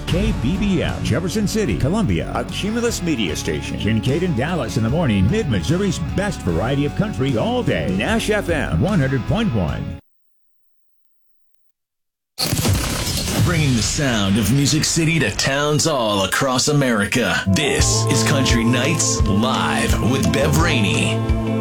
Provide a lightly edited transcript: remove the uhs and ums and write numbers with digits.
KBBM, Jefferson City, Columbia, a Cumulus media station. Kincaid and Dallas in the morning, Mid-Missouri's best variety of country all day. Nash FM 100.1. Bringing the sound of Music City to towns all across America. This is Country Nights Live with Bev Rainey.